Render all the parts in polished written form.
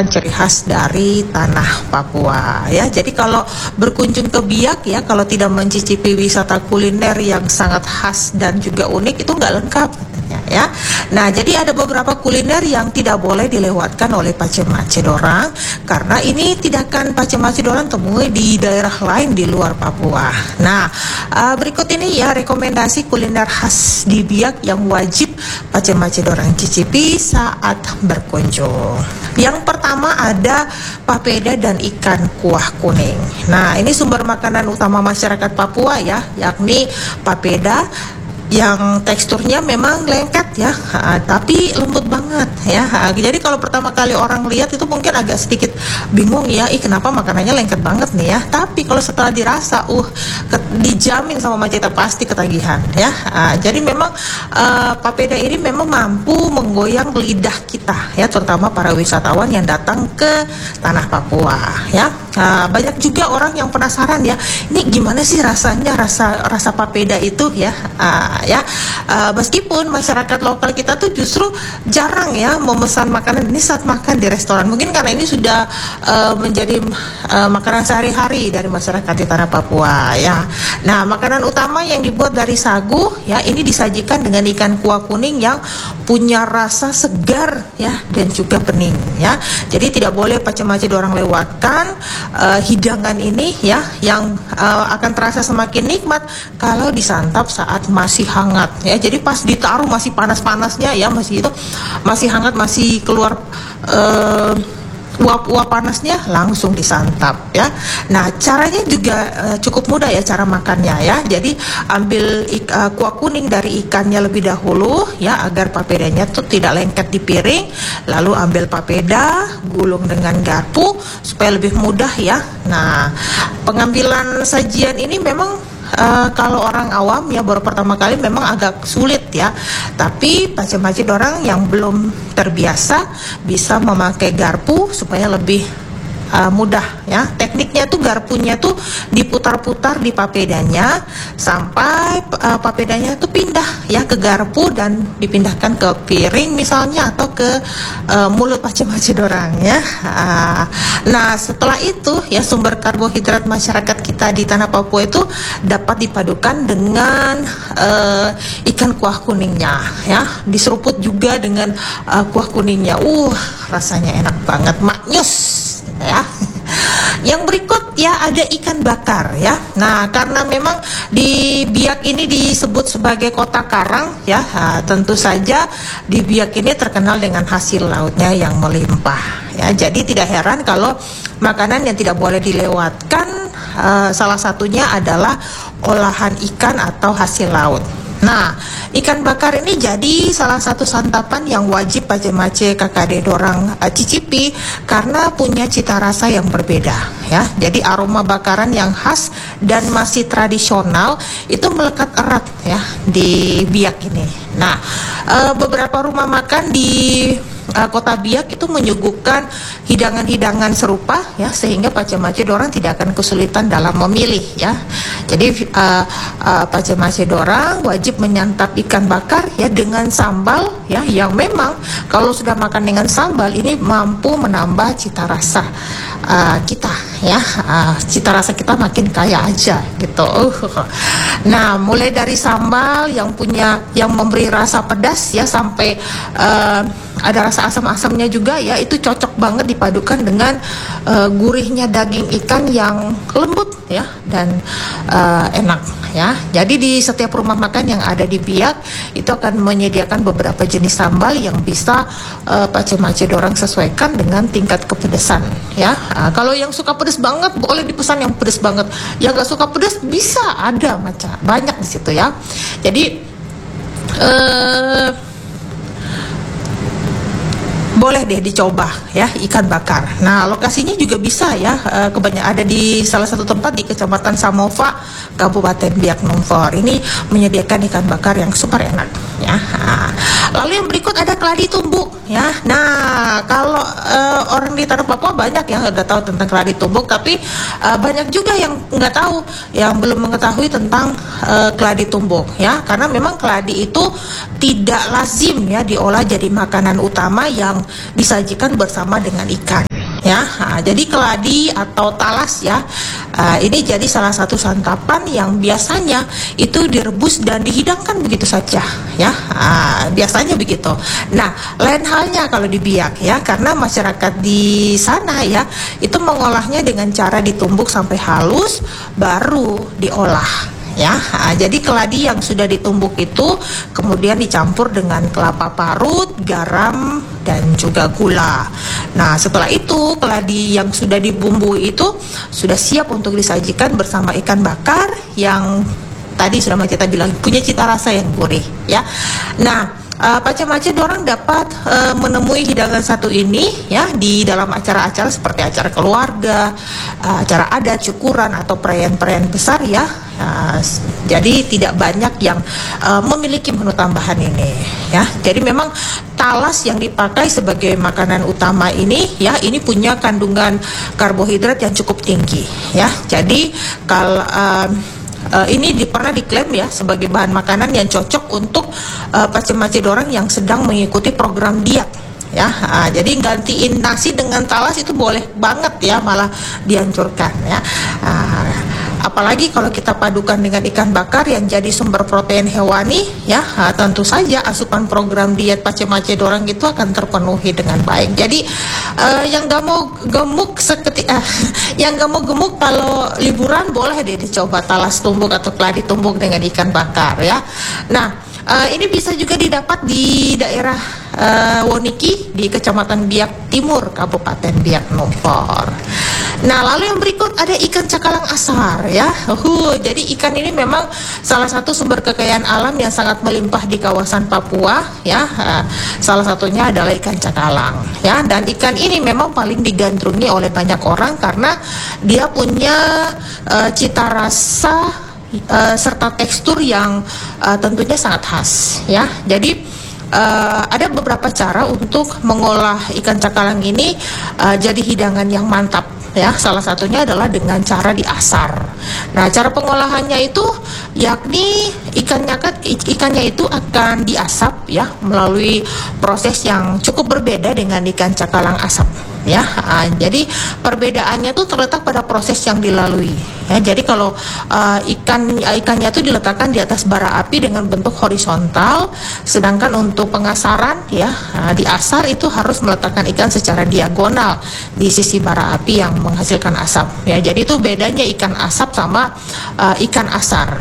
merupakan ciri khas dari tanah Papua ya. Jadi kalau berkunjung ke Biak ya, kalau tidak mencicipi wisata kuliner yang sangat khas dan juga unik itu nggak lengkap ya. Nah, jadi ada beberapa kuliner yang tidak boleh dilewatkan oleh Pacemace Dorang karena ini tidak akan Pacemace Dorang temui di daerah lain di luar Papua. Nah, berikut ini ya rekomendasi kuliner khas di Biak yang wajib Pacemace Dorang cicipi saat berkunjung. Yang pertama ada papeda dan ikan kuah kuning. Nah, ini sumber makanan utama masyarakat Papua ya, yakni papeda yang teksturnya memang lengket ya, tapi lembut banget ya. Jadi kalau pertama kali orang lihat itu mungkin agak sedikit bingung ya, kenapa makanannya lengket banget nih ya. Tapi kalau setelah dirasa, dijamin sama Maceta pasti ketagihan ya. Jadi memang papeda ini memang mampu menggoyang lidah kita ya, terutama para wisatawan yang datang ke tanah Papua ya. Banyak juga orang yang penasaran ya, ini gimana sih rasanya, rasa papeda itu ya. Meskipun masyarakat lokal kita tuh justru jarang ya memesan makanan ini saat makan di restoran, mungkin karena ini sudah menjadi makanan sehari-hari dari masyarakat di tanah Papua ya. Nah, makanan utama yang dibuat dari sagu ya, ini disajikan dengan ikan kuah kuning yang punya rasa segar ya dan juga bening ya. Jadi tidak boleh Pacemace Dorang lewatkan hidangan ini ya, yang akan terasa semakin nikmat kalau disantap saat masih hangat ya. Jadi pas ditaruh masih panas-panasnya ya, masih hangat, masih keluar uap-uap panasnya, langsung disantap ya. Nah, caranya juga cukup mudah ya cara makannya ya. Jadi ambil kuah kuning dari ikannya lebih dahulu ya, agar papedanya tuh tidak lengket di piring. Lalu ambil papeda, gulung dengan garpu supaya lebih mudah ya. Nah, pengambilan sajian ini memang kalau orang awam ya baru pertama kali memang agak sulit ya. Tapi Pacemace Dorang yang belum terbiasa bisa memakai garpu supaya lebih mudah ya. Tekniknya tuh garpunya tuh diputar-putar di papedanya sampai papedanya tuh pindah ya ke garpu dan dipindahkan ke piring misalnya atau ke mulut Pacemace Dorang ya. Nah, setelah itu ya sumber karbohidrat masyarakat kita di tanah Papua itu dapat dipadukan dengan ikan kuah kuningnya ya, diseruput juga dengan kuah kuningnya. Rasanya enak banget, maknyus ya. Yang berikut ya ada ikan bakar ya. Nah, karena memang di Biak ini disebut sebagai kota karang ya, tentu saja di Biak ini terkenal dengan hasil lautnya yang melimpah ya. Jadi tidak heran kalau makanan yang tidak boleh dilewatkan salah satunya adalah olahan ikan atau hasil laut. Nah, ikan bakar ini jadi salah satu santapan yang wajib Pacemace KKD Dorang cicipi karena punya cita rasa yang berbeda ya. Jadi aroma bakaran yang khas dan masih tradisional itu melekat erat ya di Biak ini. Nah, beberapa rumah makan di kota Biak itu menyuguhkan hidangan-hidangan serupa ya, sehingga Pacemace Dorang tidak akan kesulitan dalam memilih ya. Jadi Pacemace Dorang wajib menyantap ikan bakar ya dengan sambal ya, yang memang kalau sudah makan dengan sambal ini mampu menambah cita rasa kita ya. Cita rasa kita makin kaya aja gitu. Nah, mulai dari sambal yang memberi rasa pedas ya sampai ada rasa asam-asamnya juga ya, itu cocok banget dipadukan dengan gurihnya daging ikan yang lembut ya dan enak ya. Jadi di setiap rumah makan yang ada di Biak itu akan menyediakan beberapa jenis sambal yang bisa Pacemace Dorang sesuaikan dengan tingkat kepedesan ya. Kalau yang suka pedas banget boleh dipesan yang pedas banget, yang gak suka pedas bisa ada banyak di situ ya. Jadi boleh deh dicoba ya ikan bakar. Nah, lokasinya juga bisa ya, kebanyakan ada di salah satu tempat di Kecamatan Samova, Kabupaten Biak Numfor. Ini menyediakan ikan bakar yang super enak ya. Lalu yang berikut ada keladi tumbuk ya. Nah, kalau orang di tanah Papua banyak yang udah tahu tentang keladi tumbuk, tapi banyak juga yang nggak tahu, yang belum mengetahui tentang keladi tumbuk ya. Karena memang keladi itu tidak lazim ya diolah jadi makanan utama yang disajikan bersama dengan ikan. ya. Jadi keladi atau talas ya, ini jadi salah satu santapan yang biasanya itu direbus dan dihidangkan begitu saja ya. Biasanya begitu. Nah, lain halnya kalau di Biak ya, karena masyarakat di sana ya itu mengolahnya dengan cara ditumbuk sampai halus baru diolah ya. Jadi keladi yang sudah ditumbuk itu kemudian dicampur dengan kelapa parut, garam, dan juga gula. Nah, setelah itu keladi yang sudah dibumbui itu sudah siap untuk disajikan bersama ikan bakar yang tadi sudah kita bilang punya cita rasa yang gurih ya. Nah, Pace-mace dorang dapat menemui hidangan satu ini ya di dalam acara-acara seperti acara keluarga, acara adat, syukuran atau perayaan-perayaan besar ya. Jadi tidak banyak yang memiliki menu tambahan ini ya. Jadi memang talas yang dipakai sebagai makanan utama ini ya, ini punya kandungan karbohidrat yang cukup tinggi ya. Jadi kalau ini pernah diklaim ya sebagai bahan makanan yang cocok untuk pace-mace dorang yang sedang mengikuti program diet ya. Jadi gantiin nasi dengan talas itu boleh banget ya, malah dianjurkan ya. Apalagi kalau kita padukan dengan ikan bakar yang jadi sumber protein hewani ya, tentu saja asupan program diet pace-mace dorang itu akan terpenuhi dengan baik. Jadi yang gak mau gemuk yang gak mau gemuk kalau liburan boleh deh dicoba talas tumbuk atau keladi tumbuk dengan ikan bakar ya. Nah, ini bisa juga didapat di daerah Woniki di Kecamatan Biak Timur, Kabupaten Biak Numfor. Nah, lalu yang berikut ada ikan cakalang asar ya. Jadi ikan ini memang salah satu sumber kekayaan alam yang sangat melimpah di kawasan Papua ya. Salah satunya adalah ikan cakalang ya. Dan ikan ini memang paling digandrungi oleh banyak orang karena dia punya cita rasa serta tekstur yang tentunya sangat khas ya. Jadi ada beberapa cara untuk mengolah ikan cakalang ini jadi hidangan yang mantap ya. Salah satunya adalah dengan cara diasar. Nah, cara pengolahannya itu yakni ikannya itu akan diasap ya melalui proses yang cukup berbeda dengan ikan cakalang asap ya. Jadi perbedaannya tuh terletak pada proses yang dilalui ya. Jadi kalau ikannya itu diletakkan di atas bara api dengan bentuk horizontal, sedangkan untuk pengasaran ya, diasar itu harus meletakkan ikan secara diagonal di sisi bara api yang menghasilkan asap ya. Jadi itu bedanya ikan asap sama ikan asar.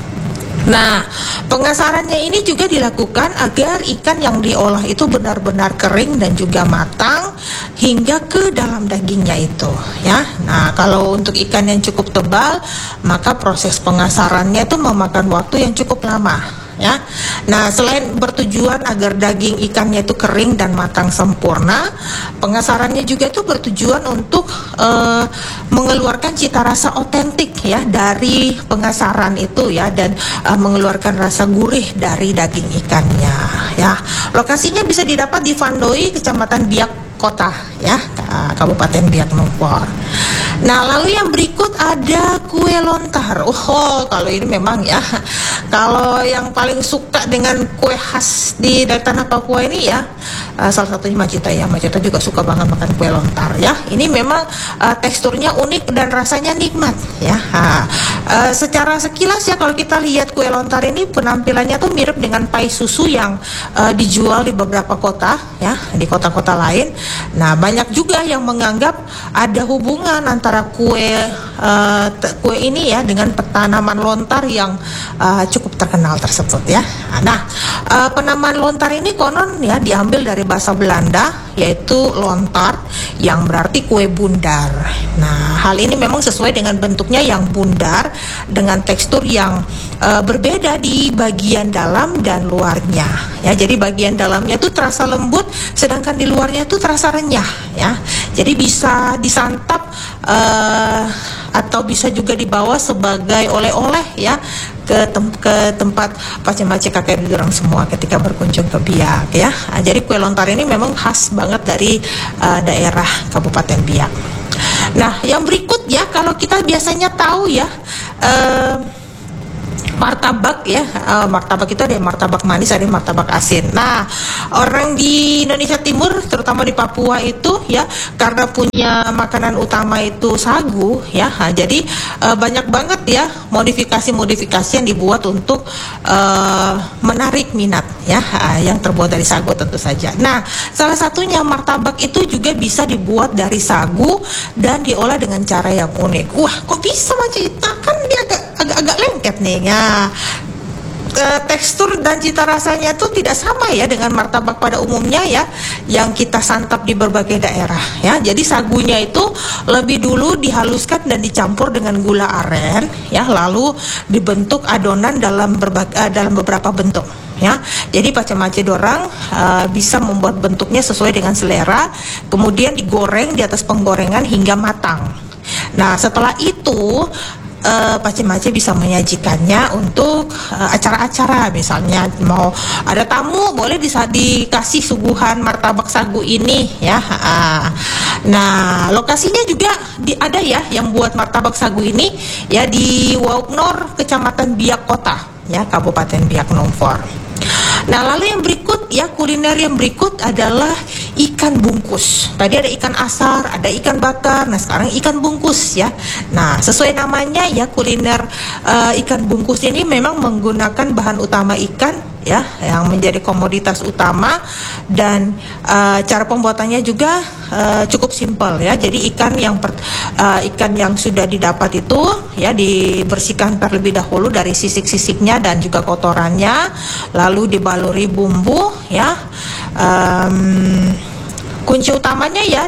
Nah, pengasarannya ini juga dilakukan agar ikan yang diolah itu benar-benar kering dan juga matang hingga ke dalam dagingnya itu ya. Nah, kalau untuk ikan yang cukup tebal, maka proses pengasarannya itu memakan waktu yang cukup lama ya. Nah, selain bertujuan agar daging ikannya itu kering dan matang sempurna, pengasarannya juga itu bertujuan untuk mengeluarkan cita rasa otentik ya dari pengasaran itu ya, dan mengeluarkan rasa gurih dari daging ikannya ya. Lokasinya bisa didapat di Vandoi, Kecamatan Biak Kota ya, Kabupaten Biak Numfor. Nah, lalu yang berikut ada kue lontar. Kalau ini memang ya, kalau yang paling suka dengan kue khas di dari tanah Papua ini ya, salah satunya Macita ya. Macita juga suka banget makan kue lontar ya. Ini memang teksturnya unik dan rasanya nikmat ya. Secara sekilas ya, kalau kita lihat kue lontar ini penampilannya tuh mirip dengan pai susu yang dijual di beberapa kota ya, di kota-kota lain. Nah, banyak juga yang menganggap ada hubungan antara kue ini ya dengan tanaman lontar yang cukup terkenal tersebut ya. Nah, penamaan lontar ini konon ya diambil dari bahasa Belanda, yaitu lontar yang berarti kue bundar. Nah, hal ini memang sesuai dengan bentuknya yang bundar dengan tekstur yang berbeda di bagian dalam dan luarnya ya. Jadi bagian dalamnya itu terasa lembut, sedangkan di luarnya itu terasa renyah ya. Jadi bisa disantap atau bisa juga dibawa sebagai oleh-oleh ya ke tempat pace-mace kakek dorang semua ketika berkunjung ke Biak ya. Jadi kue lontar ini memang khas banget dari daerah Kabupaten Biak. Nah, yang berikut ya, kalau kita biasanya tahu ya, martabak ya, martabak itu ada yang martabak manis, ada yang martabak asin. Nah, orang di Indonesia Timur, terutama di Papua itu ya, karena punya makanan utama itu sagu ya, jadi banyak banget ya modifikasi-modifikasi yang dibuat untuk menarik minat ya, yang terbuat dari sagu tentu saja. Nah, salah satunya martabak itu juga bisa dibuat dari sagu dan diolah dengan cara yang unik. Wah, kok bisa Macita? Kan dia agak lengket nih ya. Tekstur dan cita rasanya itu tidak sama ya dengan martabak pada umumnya ya, yang kita santap di berbagai daerah ya. Jadi sagunya itu lebih dulu dihaluskan dan dicampur dengan gula aren ya, lalu dibentuk adonan dalam beberapa bentuk ya. Jadi pace-mace dorang bisa membuat bentuknya sesuai dengan selera, kemudian digoreng di atas penggorengan hingga matang. Nah, setelah itu pace-mace bisa menyajikannya untuk acara-acara, misalnya mau ada tamu boleh dikasih suguhan martabak sagu ini ya. Nah, lokasinya juga ada ya yang buat martabak sagu ini ya, di Wauknor, Kecamatan Biak Kota ya, Kabupaten Biak Numfor. Nah, lalu yang berikut ya, kuliner yang berikut adalah ikan bungkus. Tadi ada ikan asar, ada ikan bakar, nah sekarang ikan bungkus ya. Nah, sesuai namanya ya, kuliner ikan bungkus ini memang menggunakan bahan utama ikan ya, yang menjadi komoditas utama, dan cara pembuatannya juga cukup simpel ya. Jadi ikan yang sudah didapat itu ya dibersihkan terlebih dahulu dari sisik-sisiknya dan juga kotorannya, lalu dibaluri bumbu ya. Kunci utamanya ya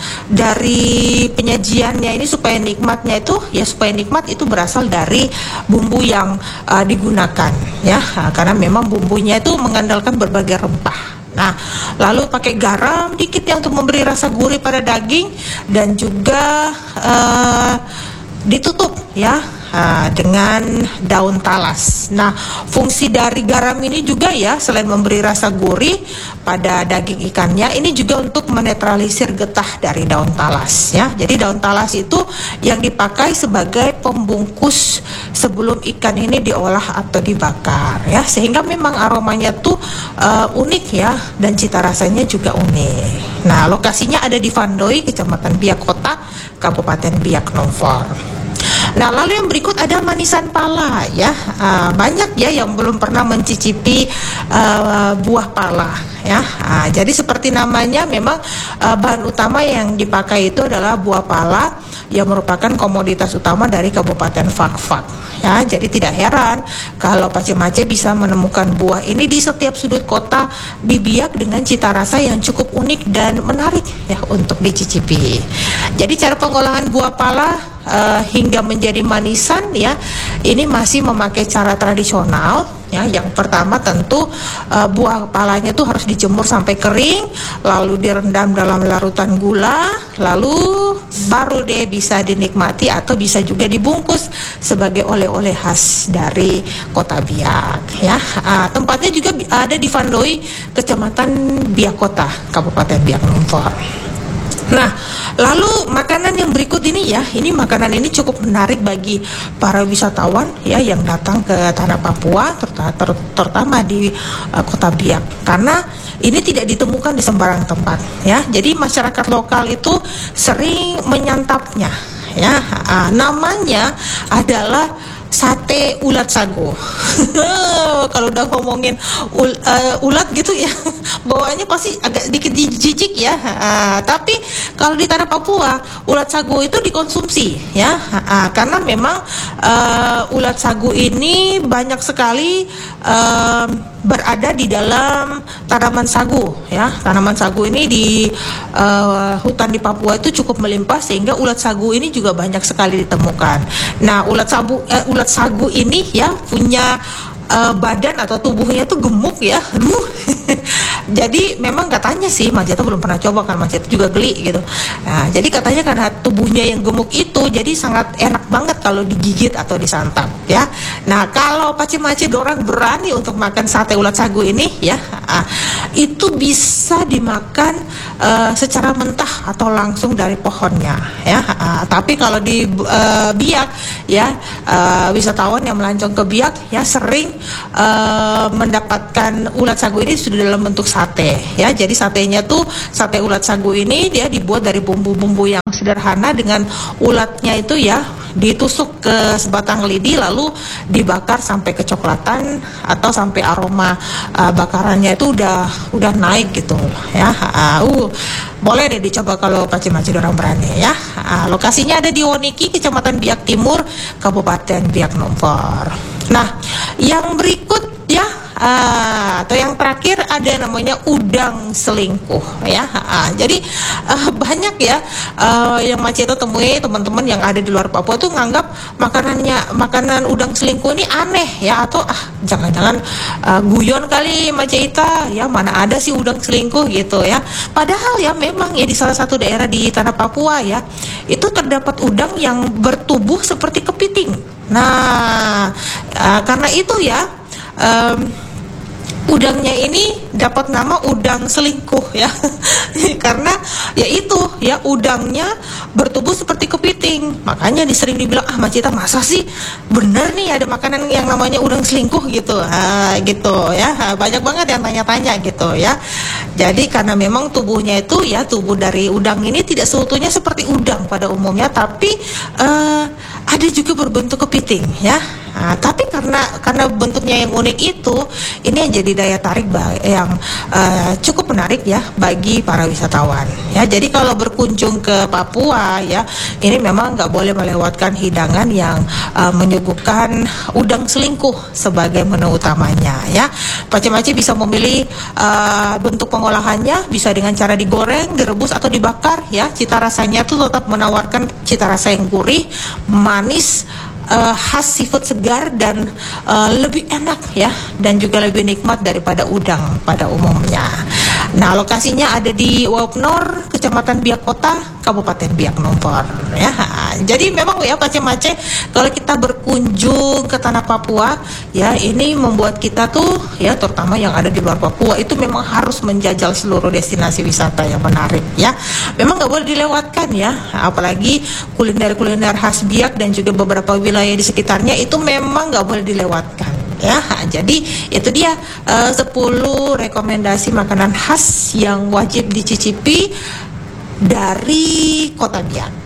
dari penyajiannya ini supaya nikmat itu berasal dari bumbu yang digunakan ya, karena memang bumbunya itu mengandalkan berbagai rempah. Nah, lalu pakai garam dikit ya untuk memberi rasa gurih pada daging, dan juga ditutup ya dengan daun talas. Nah, fungsi dari garam ini juga ya, selain memberi rasa gurih pada daging ikannya, ini juga untuk menetralisir getah dari daun talas ya. Jadi daun talas itu yang dipakai sebagai pembungkus sebelum ikan ini diolah atau dibakar ya, sehingga memang aromanya tuh unik ya, dan cita rasanya juga unik. Nah, lokasinya ada di Vandoi, Kecamatan Biak Kota, Kabupaten Biak Numfor. Nah, lalu yang berikut ada manisan pala ya. Banyak ya yang belum pernah mencicipi buah pala ya. Jadi seperti namanya, memang bahan utama yang dipakai itu adalah buah pala, yang merupakan komoditas utama dari Kabupaten Fakfak ya. Jadi tidak heran kalau pace-mace bisa menemukan buah ini di setiap sudut kota di Biak dengan cita rasa yang cukup unik dan menarik ya untuk dicicipi. Jadi cara pengolahan buah pala hingga menjadi manisan ya, ini masih memakai cara tradisional ya. Yang pertama tentu buah palanya tuh harus dijemur sampai kering, lalu direndam dalam larutan gula, lalu baru deh bisa dinikmati atau bisa juga dibungkus sebagai oleh-oleh khas dari Kota Biak ya. Tempatnya juga ada di Vandoi, Kecamatan Biak Kota, Kabupaten Biak Numfor. Nah, lalu makanan yang berikut ini ya, makanan ini cukup menarik bagi para wisatawan ya yang datang ke tanah Papua, terutama di Kota Biak, karena ini tidak ditemukan di sembarang tempat ya. Jadi masyarakat lokal itu sering menyantapnya ya. Namanya adalah sate ulat sagu. Kalau udah ngomongin ulat gitu ya, bawaannya pasti agak dikit jijik ya. Tapi kalau di tanah Papua, ulat sagu itu dikonsumsi ya, karena memang ulat sagu ini banyak sekali berada di dalam tanaman sagu ya. Tanaman sagu ini di hutan di Papua itu cukup melimpah, sehingga ulat sagu ini juga banyak sekali ditemukan. Nah, ulat sagu ini ya punya badan atau tubuhnya tuh gemuk ya. Aduh. Jadi memang katanya sih, Majeta belum pernah coba kan, Majeta juga geli gitu. Nah, jadi katanya karena tubuhnya yang gemuk itu, jadi sangat enak banget kalau digigit atau disantap ya. Nah, kalau pace-mace dorang berani untuk makan sate ulat sagu ini ya, itu bisa dimakan secara mentah atau langsung dari pohonnya ya. Tapi kalau di Biak ya, wisatawan yang melancong ke Biak ya sering mendapatkan ulat sagu ini sudah dalam bentuk sate ya. Jadi satenya tuh, sate ulat sagu ini dia dibuat dari bumbu-bumbu yang sederhana, dengan ulatnya itu ya ditusuk ke sebatang lidi lalu dibakar sampai kecoklatan atau sampai aroma bakarannya itu udah naik gitu ya. Boleh deh dicoba kalau pace-mace orang berani ya. Lokasinya ada di Woniki, Kecamatan Biak Timur, Kabupaten Biak Numfor. Nah, yang berikut ya, atau yang terakhir ada namanya udang selingkuh ya. Jadi banyak ya yang Maceta temui teman-teman yang ada di luar Papua tuh nganggap makanan udang selingkuh ini aneh ya, atau jangan-jangan guyon kali Maceta ya, mana ada sih udang selingkuh gitu ya. Padahal ya memang ya di salah satu daerah di tanah Papua ya, itu terdapat udang yang bertubuh seperti kepiting. Nah, karena itu ya udangnya ini dapat nama udang selingkuh ya. Karena ya itu ya, udangnya bertubuh seperti kepiting. Makanya sering dibilang, Maceta masa sih bener nih ada makanan yang namanya udang selingkuh gitu. Gitu ya. Banyak banget yang tanya-tanya gitu ya. Jadi karena memang tubuhnya itu ya, tubuh dari udang ini tidak seutuhnya seperti udang pada umumnya, tapi ada juga berbentuk kepiting ya. Tapi karena bentuknya yang unik itu, ini yang jadi daya tarik yang cukup menarik ya bagi para wisatawan ya. Jadi kalau berkunjung ke Papua ya, ini memang nggak boleh melewatkan hidangan yang menyuguhkan udang selingkuh sebagai menu utamanya ya. Pace-mace bisa memilih bentuk pengolahannya, bisa dengan cara digoreng, direbus atau dibakar ya. Cita rasanya tuh tetap menawarkan cita rasa yang gurih, manis, khas seafood segar, dan lebih enak ya, dan juga lebih nikmat daripada udang pada umumnya. Nah, lokasinya ada di Wapnor, Kecamatan Biak Kota, Kabupaten Biak Numfor ya. Jadi memang ya pace-mace, kalau kita berkunjung ke tanah Papua ya, ini membuat kita tuh ya, terutama yang ada di luar Papua, itu memang harus menjajal seluruh destinasi wisata yang menarik ya. Memang nggak boleh dilewatkan ya, apalagi kuliner-kuliner khas Biak dan juga beberapa wilayah di sekitarnya itu memang nggak boleh dilewatkan ya. Jadi itu dia 10 rekomendasi makanan khas yang wajib dicicipi dari Kota Biak.